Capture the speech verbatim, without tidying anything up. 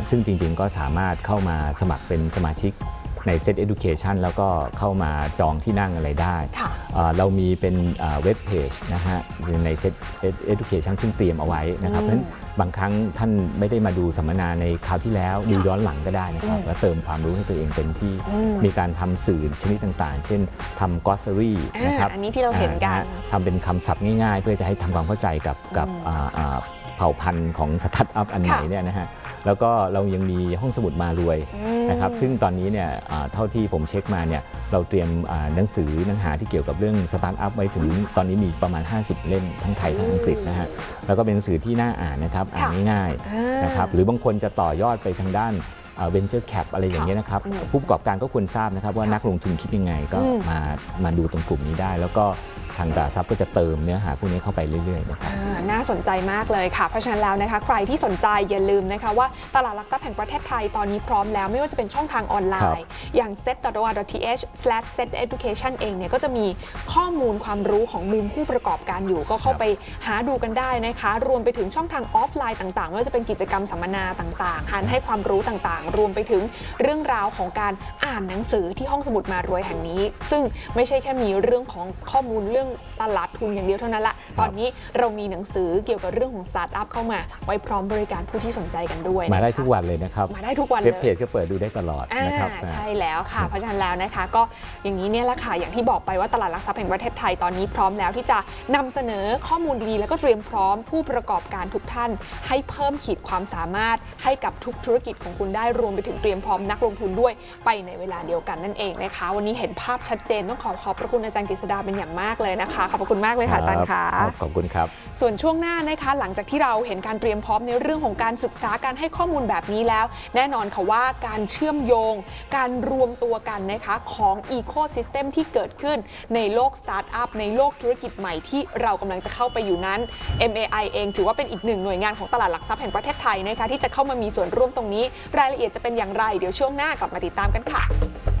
ซึ่งจริงๆก็สามารถเข้ามาสมัครเป็นสมาชิกใน Set Education แล้วก็เข้ามาจองที่นั่งอะไรได้เรามีเป็นเว็บเพจนะฮะใน Set Education ซึ่งเตรียมเอาไว้นะครับเพราะฉะนั้นบางครั้งท่านไม่ได้มาดูสัมมนาในคราวที่แล้วดูย้อนหลังก็ได้นะครับแล้วเติมความรู้ให้ตัวเองเต็มที่มีการทำสื่อชนิดต่างๆเช่นทำ glossary นะครับอันนี้ที่เราเห็นกันทำเป็นคำศัพท์ง่ายๆเพื่อจะให้ทำความเข้าใจกับกับเผ่าพันธุ์ของสตาร์ทอัพอันไหนเนี่ยนะฮะแล้วก็เรายังมีห้องสมุดมารวยนะครับซึ่งตอนนี้เนี่ยเท่าที่ผมเช็คมาเนี่ยเราเตรียมหนังสือเนื้อหาที่เกี่ยวกับเรื่องสตาร์ทอัพไว้ถึงตอนนี้มีประมาณห้าสิบเล่มทั้งไทยทั้งอังกฤษนะฮะแล้วก็เป็นหนังสือที่น่าอ่านนะครับอ่านง่ายๆนะครับหรือบางคนจะต่อยอดไปทางด้านVenture Cap อะไรอย่างเงี้ยนะครับผู้ประกอบการก็ควรทราบนะครับว่านักลงทุนคิดยังไงก็มามาดูตรงกลุ่มนี้ได้แล้วก็ทางตลาดทรัพย์ก็จะเติมเนื้อหาพวกนี้เข้าไปเรื่อยๆนะครับน่าสนใจมากเลยค่ะเพราะฉะนั้นแล้วนะคะใครที่สนใจอย่าลืมนะคะว่าตลาดหลักทรัพย์แห่งประเทศไทยตอนนี้พร้อมแล้วไม่ว่าจะเป็นช่องทางออนไลน์อย่าง เซ็ต ดอท โอ อาร์ ดอท ที เอช สแลช เซ็ต เอดูเคชัน เองเนี่ยก็จะมีข้อมูลความรู้ของมุมผู้ประกอบการอยู่ก็เข้าไปหาดูกันได้นะคะรวมไปถึงช่องทางออฟไลน์ต่างๆไม่ว่าจะเป็นกิจกรรมสัมมนาต่างๆการให้ความรู้ต่างๆรวมไปถึงเรื่องราวของการอ่านหนังสือที่ห้องสมุดมารวยแห่งนี้ซึ่งไม่ใช่แค่มีเรื่องของข้อมูลเรื่องตลาดทุนอย่างเดียวเท่านั้นละตอนนี้เรามีหนังสือเกี่ยวกับเรื่องของสตาร์ทอัพเข้ามาไว้พร้อมบริการผู้ที่สนใจกันด้วยมาได้ทุกวันเลยนะครับมาได้ทุกวันเลยเว็บเพจก็เปิดดูได้ตลอดนะครับใช่แล้วค่ะเพราะฉะนั้นแล้วนะคะก็อย่างนี้เนี่ยแหละค่ะอย่างที่บอกไปว่าตลาดหลักทรัพย์แห่งประเทศไทยตอนนี้พร้อมแล้วที่จะนำเสนอข้อมูลดีๆแล้วก็เตรียมพร้อมผู้ประกอบการทุกท่านให้เพิ่มขีดความสามารถให้กับทุกธุรกิจของคุณได้รวมไปถึงเตรียมพร้อมนักลงทุนด้วยไปในเวลาเดียวกันนั่นเองนะคะวันนี้เห็นภาพชัดเจนต้องขอขอบพระคุณอาจารย์กฤษดาเป็นอย่างมากเลยนะคะขอบพระคุณมากเลยค่ะอาจารย์ค่ะขอบคุณครับส่วนช่วงหน้านะคะหลังจากที่เราเห็นการเตรียมพร้อมในเรื่องของการศึกษาการให้ข้อมูลแบบนี้แล้วแน่นอนค่ะว่าการเชื่อมโยงการรวมตัวกันนะคะของอีโคซิสเต็มที่เกิดขึ้นในโลกสตาร์ทอัพในโลกธุรกิจใหม่ที่เรากำลังจะเข้าไปอยู่นั้น เอ็ม เอ ไอ เองถือว่าเป็นอีกหนึ่งหน่วยงานของตลาดหลักทรัพย์แห่งประเทศไทยนะคะที่จะเข้ามามีส่วนร่วมตรงนี้รายละเอียดจะเป็นอย่างไรเดี๋ยวช่วงหน้ากลับมาติดตามกันค่ะ